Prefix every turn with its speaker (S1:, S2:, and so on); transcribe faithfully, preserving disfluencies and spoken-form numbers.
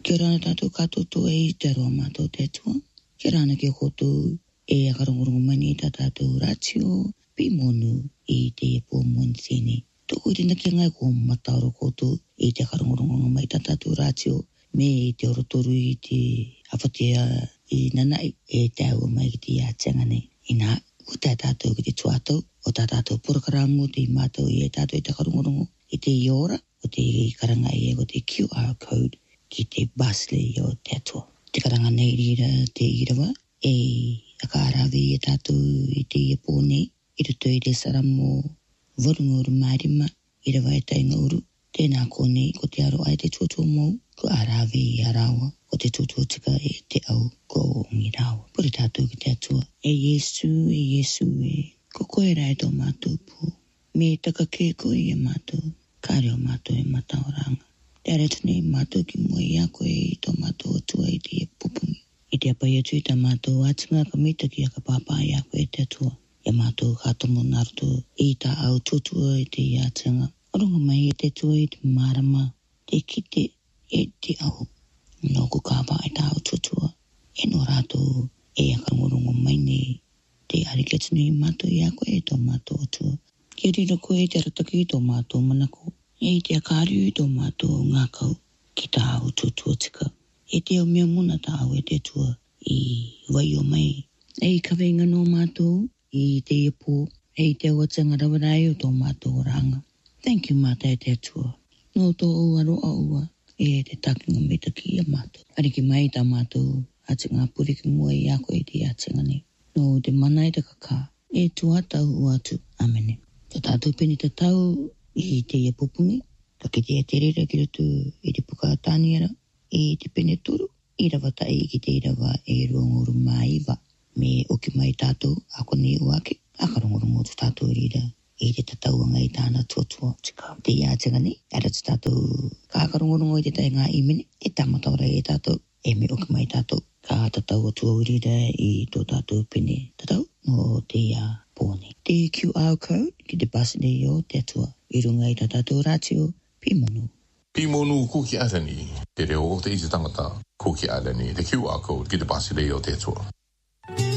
S1: Kia rana tātou katoto e i te roa mātou te atua. Kia rana ki koto e akarongorongo mani i tātou ratio pi monu i te e pō moni tēne. Tōku i rina kia ngai ko matauro koto i te akarongorongo mai tātou ratio me i te orotoru i te awhatea i nanai e te au mai ki te ātanga nei. I nā, ko tā tātou ki te tuatau o tā tātou porakaramu te mātou i e tātou i te akarongorongo i te iora o te karanga i e o te Q R code ki te basle i o te atua. Te karanga nei rira te irawa e akarawi e tātou i te ia pōnei i ruto i te saramo warunguru marima i rawa e tainga uru. Tēnā kōnei ko te aro ai te tuatua mou ko arawi i arawa ko te tuatua tika e te au ko o ngi rawa. Puri tātou ki te atua e Yesu e Yesu e ko koe rai tō mātou pō me taka ke koe i a mātou kāre o mātou e mataoranga. Te aretune mātou ki mua i a koe i tō mātou atua i te pupungi. I te apai atu i tā mātou atinga ka mita ki a ka pāpā i a koe te atua. Ia mātou kātomo naruto i tā au tutua i te atinga. Orunga mai e te tua i te marama, te kite e te au. Nō ku kāpā i tā au tutua. E no rātou e akarongorongo mai nei. Te ariketune i mātou i a koe i tō mātou atua. Kia rira koe i te rataki i tō mātou manako. E te akariu i tō mātou ngākau ki tā au tutua tika. E te au mea muna tā au e te tua i wai o mai. E i kawe ngano mātou i te ipo. E i te awatanga rawarai o tō mātou ranga. Thank you mātai te atua. Nō tō o aroa ua e te takinga me te ki a mātou. Ariki mai tā mātou atinga puriki mua i ako i te atinga nei. Nō te mana i te kaka e tuatau uatu. Amene. Te tātou peni te tau i te ia pupungi, taki te aterera ki rutu i te pukaataniara, i te pene turu, i rawa tai ki te rawa e ruanguru maiwa. Me oki mai tātou, ako ni uake, akarongorongo tu tātou rira, i te tatauanga i tāna tuatua. Tika te iātinga ni, ara tu tātou ka akarongorongo i te tai ngā imene, e tamataura e tātou, e me oki mai tātou, ka tatau atua urira i tō tātou pene tatau, no te ia pōne. Te Q R code ki te pasine i o te atua. I runga i tā tātou ratio, pi monu.
S2: Pi monu kuki arani, te reo o te iti tangata kuki arani, te Q R code ki te pasine i o te atua.